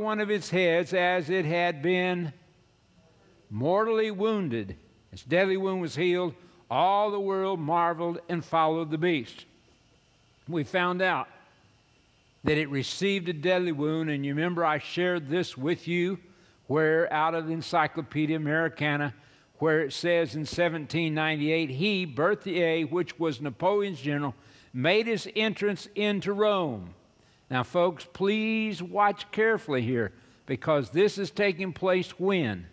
one of its heads as it had been mortally wounded. Its deadly wound was healed. All the world marveled and followed the beast. We found out that it received a deadly wound, and you remember I shared this with you, where out of the Encyclopedia Americana, where it says in 1798, he, Berthier, which was Napoleon's general, made his entrance into Rome. Now, folks, please watch carefully here, because this is taking place when?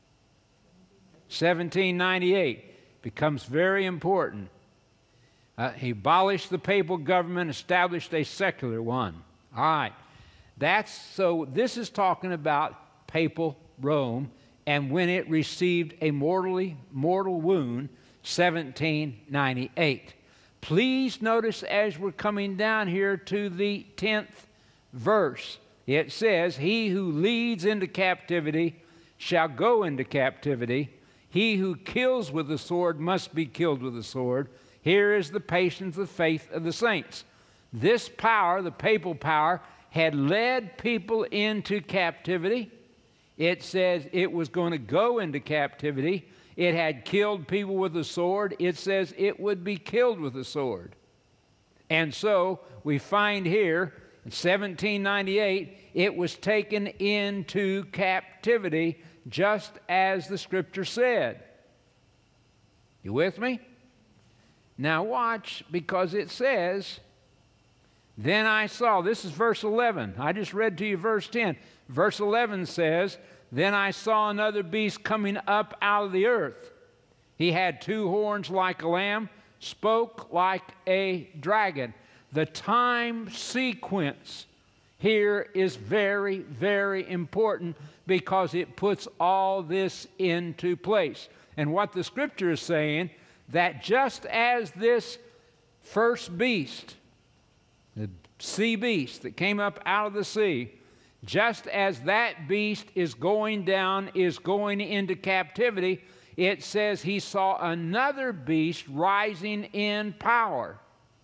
1798. Becomes very important. He abolished the papal government, established a secular one. All right. So this is talking about papal Rome, and when it received a mortal wound, 1798. Please notice as we're coming down here to the 10th verse, it says, he who leads into captivity shall go into captivity. He who kills with the sword must be killed with the sword. Here is the patience, the faith of the saints. This power, the papal power, had led people into captivity. It says it was going to go into captivity. It had killed people with the sword. It says it would be killed with the sword. And so we find here in 1798, it was taken into captivity just as the Scripture said. You with me? Now watch, because it says, then I saw, this is verse 11. I just read to you verse 10. Verse 11 says, then I saw another beast coming up out of the earth. He had two horns like a lamb, spoke like a dragon. The time sequence here is very, very important, because it puts all this into place. And what the Scripture is saying, that just as this first beast, the sea beast that came up out of the sea, just as that beast is going down, is going into captivity, it says he saw another beast rising in power.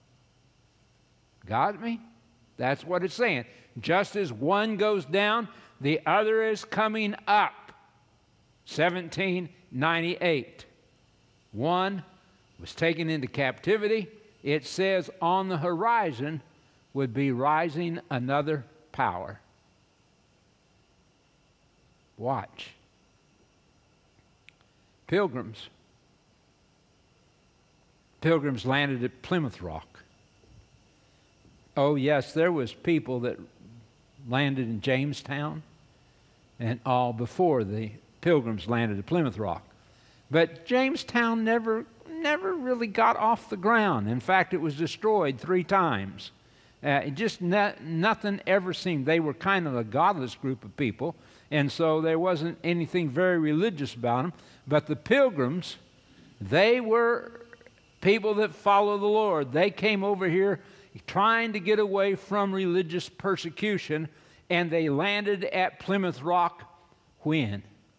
Got me? That's what it's saying. Just as one goes down, the other is coming up. 1798. One was taken into captivity. It says on the horizon would be rising another power. Watch. Pilgrims landed at Plymouth Rock. Oh yes, there was people that landed in Jamestown and all before the Pilgrims landed at Plymouth Rock. But Jamestown never really got off the ground. In fact, it was destroyed 3 times. Nothing ever seemed. They were kind of a godless group of people, and so there wasn't anything very religious about them. But the Pilgrims, they were people that follow the Lord. They came over here trying to get away from religious persecution, and they landed at Plymouth Rock when?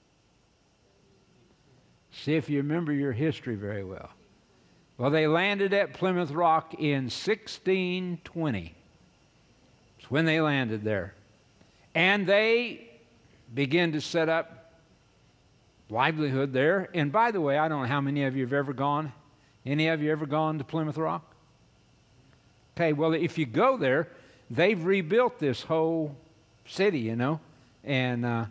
See if you remember your history very well. Well, they landed at Plymouth Rock in 1620. It's when they landed there. And they began to set up livelihood there. And by the way, I don't know how many of you have ever gone. Any of you ever gone to Plymouth Rock? Okay, well, if you go there, they've rebuilt this whole city, you know. And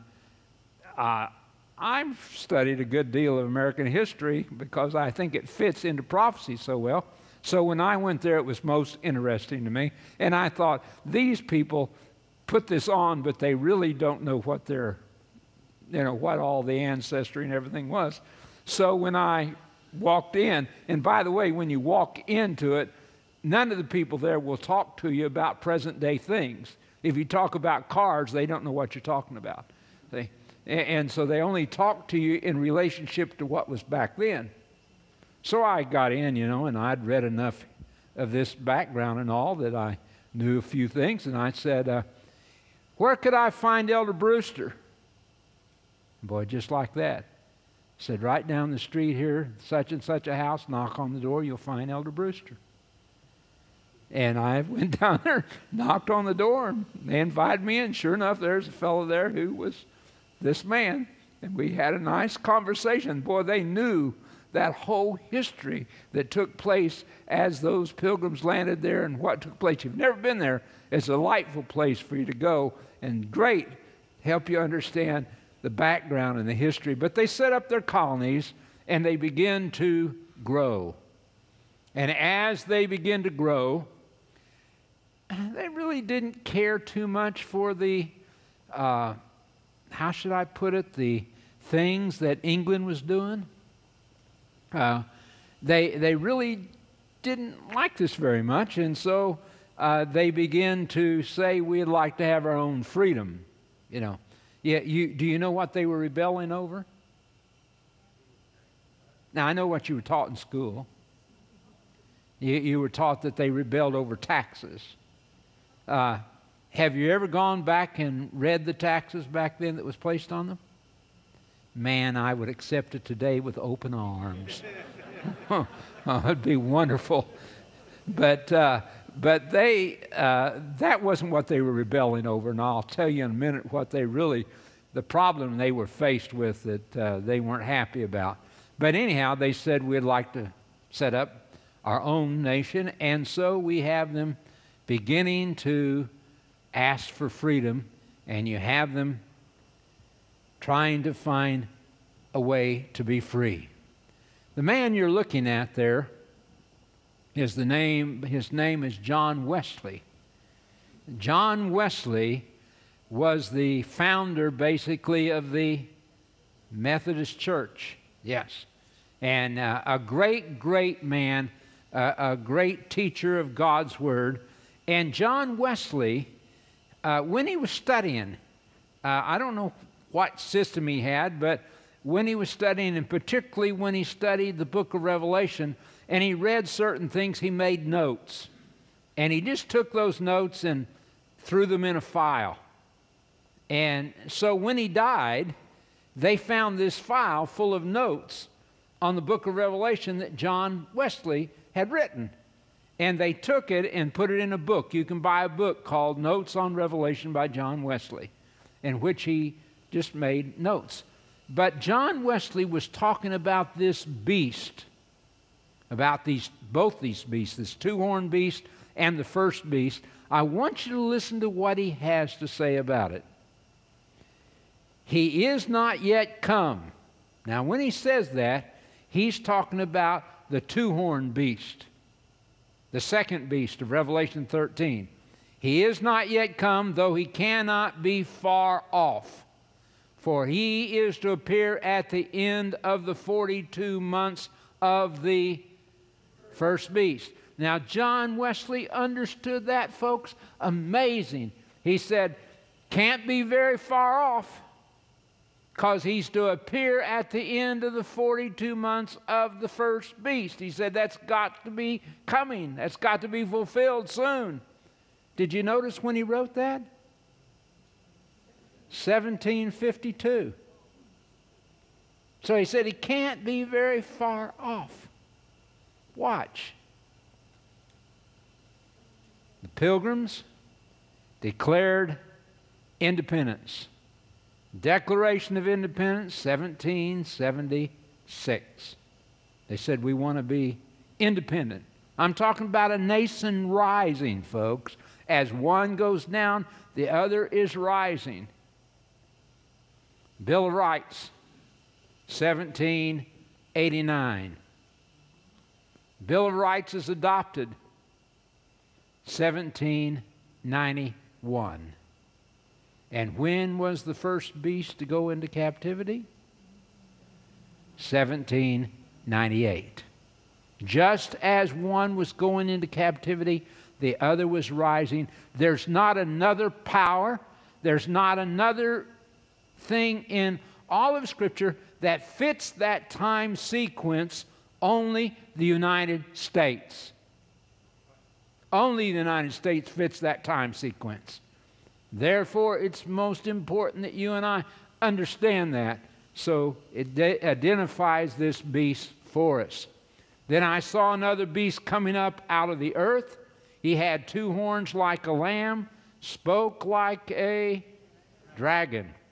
I've studied a good deal of American history because I think it fits into prophecy so well. So when I went there, it was most interesting to me. And I thought, these people put this on, but they really don't know what their, what all the ancestry and everything was. So when I walked in, and by the way, when you walk into it, none of the people there will talk to you about present day things. If you talk about cars, they don't know what you're talking about. See? And so they only talk to you in relationship to what was back then. So I got in, and I'd read enough of this background and all that I knew a few things. And I said, where could I find Elder Brewster? Boy, just like that. Said, right down the street here, such and such a house, knock on the door, you'll find Elder Brewster. And I went down there, knocked on the door, and they invited me in. Sure enough, there's a fellow there who was this man. And we had a nice conversation. Boy, they knew that whole history that took place as those pilgrims landed there and what took place. If you've never been there, it's a delightful place for you to go and great help you understand the background and the history. But they set up their colonies and they begin to grow. And as they begin to grow, they really didn't care too much for the, how should I put it, the things that England was doing. They really didn't like this very much, and so they begin to say we'd like to have our own freedom. You know, yeah. Do you know what they were rebelling over? Now I know what you were taught in school. You were taught that they rebelled over taxes. Have you ever gone back and read the taxes back then that was placed on them? Man, I would accept it today with open arms. It'd be wonderful. But they that wasn't what they were rebelling over, and I'll tell you in a minute what the problem they were faced with that they weren't happy about. But anyhow, they said we'd like to set up our own nation, and so we have them beginning to ask for freedom, and you have them trying to find a way to be free. The man you're looking at there his name is John Wesley. John Wesley was the founder, basically, of the Methodist Church. Yes. And a great, great man, a great teacher of God's Word. And John Wesley, when he was studying, I don't know what system he had, but when he was studying, and particularly when he studied the book of Revelation, and he read certain things, he made notes. And he just took those notes and threw them in a file. And so when he died, they found this file full of notes on the book of Revelation that John Wesley had written. And they took it and put it in a book. You can buy a book called Notes on Revelation by John Wesley, in which he just made notes. But John Wesley was talking about this beast, about both these beasts, this two-horned beast and the first beast. I want you to listen to what he has to say about it. He is not yet come. Now, when he says that, he's talking about the two-horned beast, the second beast of Revelation 13. He is not yet come, though he cannot be far off. For he is to appear at the end of the 42 months of the first beast. Now, John Wesley understood that, folks. Amazing. He said, can't be very far off, because he's to appear at the end of the 42 months of the first beast. He said that's got to be coming. That's got to be fulfilled soon. Did you notice when he wrote that? 1752. So he said he can't be very far off. Watch. The Pilgrims declared independence. Declaration of Independence, 1776. They said, we want to be independent. I'm talking about a nation rising, folks. As one goes down, the other is rising. Bill of Rights, 1789. Bill of Rights is adopted, 1791. And when was the first beast to go into captivity? 1798. Just as one was going into captivity, the other was rising. There's not another power, there's not another thing in all of Scripture that fits that time sequence, only the United States. Only the United States fits that time sequence. Therefore, it's most important that you and I understand that. So it identifies this beast for us. Then I saw another beast coming up out of the earth. He had two horns like a lamb, spoke like a dragon.